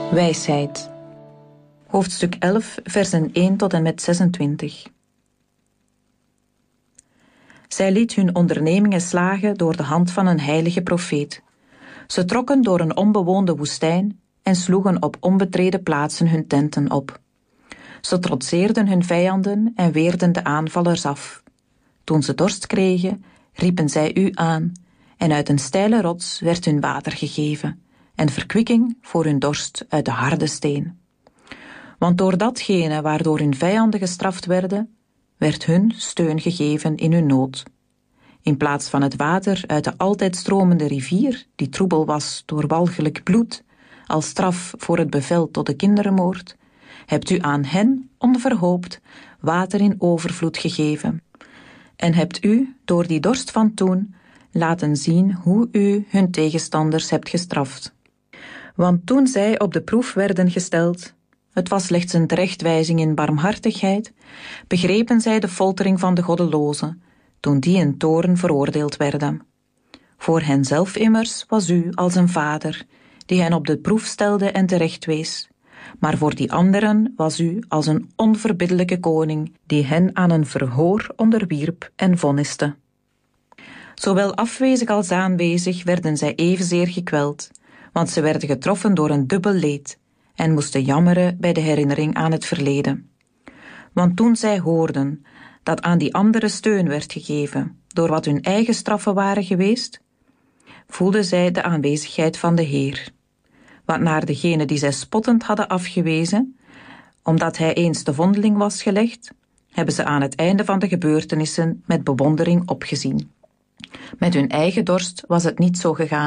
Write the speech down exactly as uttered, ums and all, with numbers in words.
Wijsheid. Hoofdstuk elf, versen één tot en met zesentwintig. Zij liet hun ondernemingen slagen door de hand van een heilige profeet. Ze trokken door een onbewoonde woestijn en sloegen op onbetreden plaatsen hun tenten op. Ze trotseerden hun vijanden en weerden de aanvallers af. Toen ze dorst kregen, riepen zij u aan, en uit een steile rots werd hun water gegeven, en verkwikking voor hun dorst uit de harde steen. Want door datgene waardoor hun vijanden gestraft werden, werd hun steun gegeven in hun nood. In plaats van het water uit de altijd stromende rivier, die troebel was door walgelijk bloed, als straf voor het bevel tot de kinderenmoord, hebt u aan hen, onverhoopt, water in overvloed gegeven. En hebt u, door die dorst van toen, laten zien hoe u hun tegenstanders hebt gestraft. Want toen zij op de proef werden gesteld, het was slechts een terechtwijzing in barmhartigheid, begrepen zij de foltering van de goddelozen, toen die in toorn veroordeeld werden. Voor henzelf immers was u als een vader, die hen op de proef stelde en terechtwees. Maar voor die anderen was u als een onverbiddelijke koning, die hen aan een verhoor onderwierp en vonniste. Zowel afwezig als aanwezig werden zij evenzeer gekweld, want ze werden getroffen door een dubbel leed en moesten jammeren bij de herinnering aan het verleden. Want toen zij hoorden dat aan die anderen steun werd gegeven door wat hun eigen straffen waren geweest, voelden zij de aanwezigheid van de Heer. Want naar degene die zij spottend hadden afgewezen, omdat hij eens te vondeling was gelegd, hebben ze aan het einde van de gebeurtenissen met bewondering opgezien. Met hun eigen dorst was het niet zo gegaan.